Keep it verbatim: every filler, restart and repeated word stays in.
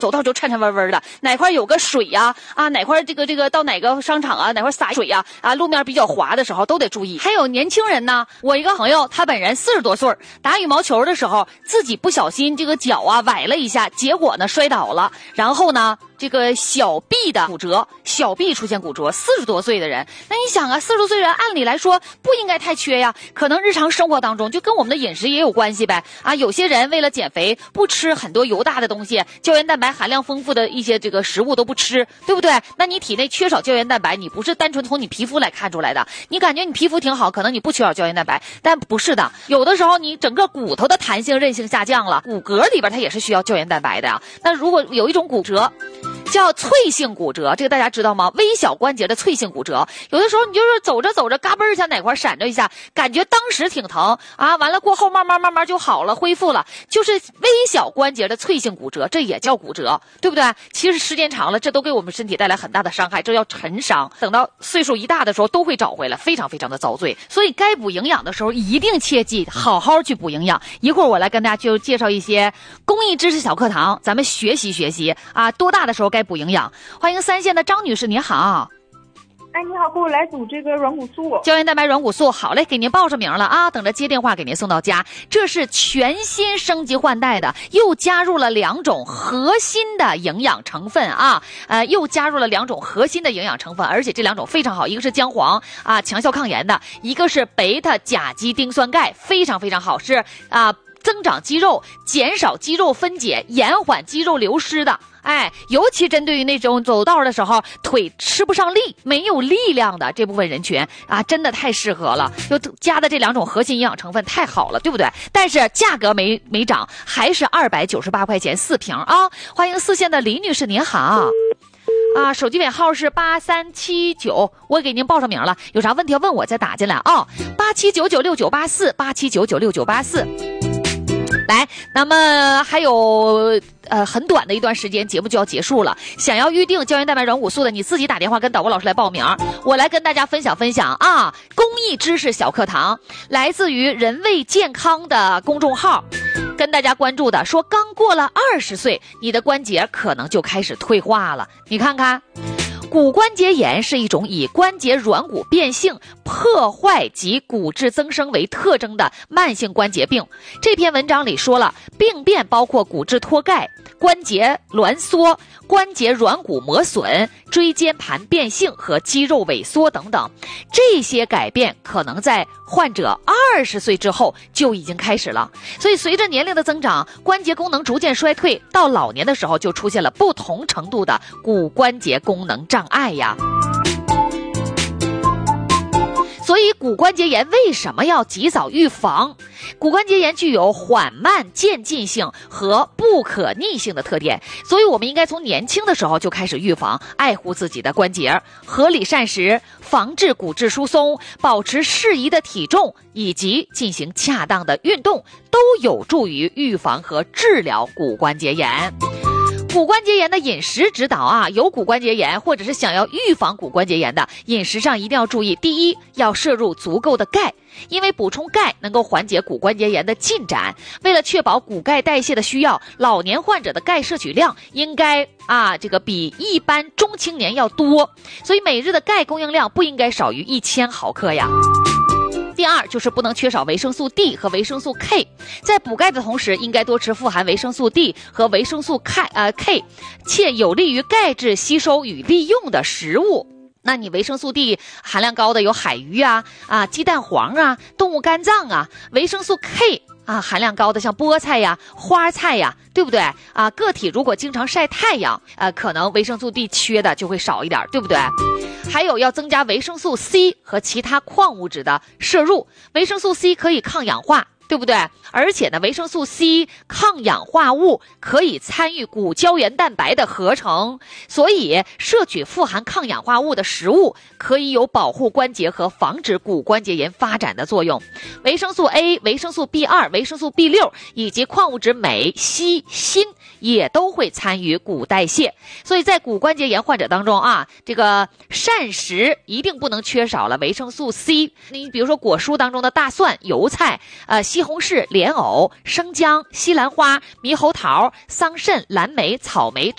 走道就颤颤巍巍的，哪块有个水呀、啊，啊哪块这个这个到哪个商场啊，哪块洒水呀、啊，啊路面比较滑的时候都得注意。还有年轻人呢，我一个朋友，他本人四十多岁，打羽毛球的时候自己不小心这个脚啊崴了一下，结果呢摔倒了，然后呢这个小臂的骨折，小臂出现骨折，四十多岁的人，那你想啊，四十多岁人按理来说不应该太缺呀，可能日常生活当中就跟我们的饮食也有关系呗啊，有些人为了减肥不吃很多油大的东西，胶原蛋白含量丰富的一些这个食物都不吃，对不对？那你体内缺少胶原蛋白，你不是单纯从你皮肤来看出来的，你感觉你皮肤挺好，可能你不缺少胶原蛋白，但不是的，有的时候你整个骨头的弹性韧性下降了，骨骼里边它也是需要胶原蛋白的呀。那如果有一种骨折叫脆性骨折，这个大家知道吗？微小关节的脆性骨折，有的时候你就是走着走着嘎嘣一下哪块闪着一下，感觉当时挺疼啊，完了过后慢慢慢慢就好了，恢复了，就是微小关节的脆性骨折，这也叫骨折，对不对？其实时间长了，这都给我们身体带来很大的伤害，这叫陈伤，等到岁数一大的时候都会找回来，非常非常的遭罪。所以该补营养的时候一定切记好好去补营养。一会儿我来跟大家就介绍一些公益知识小课堂，咱们学习学习啊，多大的时候该补营养。欢迎三线的张女士，您好。 哎，你好，给我来组这个软骨素， 胶原蛋白软骨素，好嘞，给您报上名了啊，等着接电话给您送到家。这是全新升级换代的，又加入了两种核心的营养成分啊，呃，又加入了两种核心的营养成分，而且这两种非常好，一个是姜黄啊，强效抗炎的，一个是贝塔甲基丁酸钙，非常非常好，是啊，增长肌肉，减少肌肉分解，延缓肌肉流失的。哎，尤其针对于那种走道的时候腿吃不上力、没有力量的这部分人群啊，真的太适合了。就加的这两种核心营养成分太好了，对不对？但是价格没没涨，还是二百九十八块钱四瓶啊！欢迎四线的李女士，您好。啊，手机尾号是八三七九，我给您报上名了，有啥问题要问我再打进来啊。八七九九六九八四，八七九九六九八四。来，那么还有呃很短的一段时间，节目就要结束了。想要预定胶原蛋白软骨素的，你自己打电话跟导播老师来报名，我来跟大家分享分享啊，公益知识小课堂，来自于人卫健康的公众号。跟大家关注的说，刚过了二十岁，你的关节可能就开始退化了。你看看，骨关节炎是一种以关节软骨变性、破坏及骨质增生为特征的慢性关节病。这篇文章里说了，病变包括骨质脱钙、关节挛缩、关节软骨磨损、椎间盘变性和肌肉萎缩等等。这些改变可能在患者二十岁之后就已经开始了。所以随着年龄的增长，关节功能逐渐衰退，到老年的时候就出现了不同程度的骨关节功能障碍呀。所以骨关节炎为什么要及早预防？骨关节炎具有缓慢渐进性和不可逆性的特点，所以我们应该从年轻的时候就开始预防，爱护自己的关节，合理膳食，防治骨质疏松，保持适宜的体重，以及进行恰当的运动，都有助于预防和治疗骨关节炎。骨关节炎的饮食指导啊，有骨关节炎或者是想要预防骨关节炎的，饮食上一定要注意。第一，要摄入足够的钙，因为补充钙能够缓解骨关节炎的进展。为了确保骨钙代谢的需要，老年患者的钙摄取量应该啊，这个比一般中青年要多，所以每日的钙供应量不应该少于一千毫克呀。第二，就是不能缺少维生素 D 和维生素 K， 在补钙的同时，应该多吃富含维生素 D 和维生素 K 呃 K， 且有利于钙质吸收与利用的食物。那你维生素 D 含量高的有海鱼啊、啊鸡蛋黄啊、动物肝脏啊，维生素 K 啊含量高的像菠菜呀、花菜呀，对不对啊？个体如果经常晒太阳，呃，可能维生素 D 缺的就会少一点，对不对？还有要增加维生素 C 和其他矿物质的摄入，维生素 C 可以抗氧化，对不对？而且呢，维生素 C 抗氧化物可以参与骨胶原蛋白的合成，所以摄取富含抗氧化物的食物可以有保护关节和防止骨关节炎发展的作用。维生素 A、维生素 B 二、维生素 B 六以及矿物质镁、硒、锌也都会参与骨代谢。所以在骨关节炎患者当中啊，这个膳食一定不能缺少了维生素 C。你比如说果蔬当中的大蒜、油菜、呃西红柿、莲藕、生姜、西兰花、猕猴桃、桑葚、蓝莓、草莓、